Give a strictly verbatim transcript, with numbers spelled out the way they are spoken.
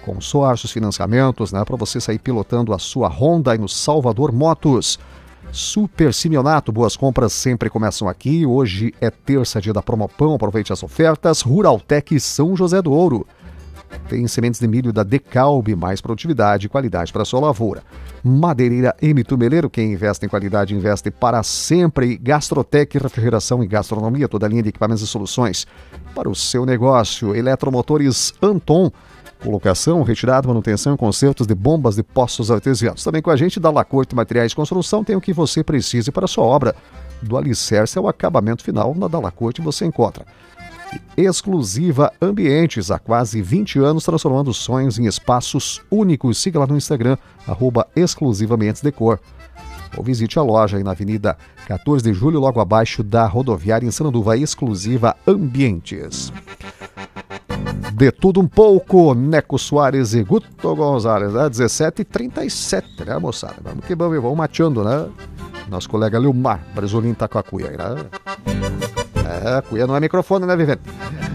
consórcios, financiamentos, né, para você sair pilotando a sua Honda aí no Salvador Motos. Super Simeonato, boas compras sempre começam aqui. Hoje é terça, dia da Promopão, aproveite as ofertas. Ruraltec São José do Ouro. Tem sementes de milho da Decalbe, mais produtividade e qualidade para a sua lavoura. Madeireira M. Tumeleiro, quem investe em qualidade investe para sempre. Gastrotec, refrigeração e gastronomia, toda a linha de equipamentos e soluções para o seu negócio. Eletromotores Anton, colocação, retirada, manutenção e consertos de bombas de poços artesianos. Também com a gente da Lacorte Materiais de Construção, tem o que você precise para a sua obra. Do alicerce ao acabamento final, na Dalacorte você encontra. Exclusiva Ambientes, há quase vinte anos transformando sonhos em espaços únicos. Siga lá no Instagram, arroba exclusivaambientesdecor. Ou visite a loja aí na Avenida quatorze de julho, logo abaixo da rodoviária em Sananduva. Exclusiva Ambientes. De tudo um pouco, Neco Soares e Guto Gonzalez, né? dezessete e trinta e sete, né, moçada? Vamos que vamos, vamos mateando, né? Nosso colega Leomar, Brasolim tá com a cuia aí, né? É, cuia não é microfone, né, Vivente?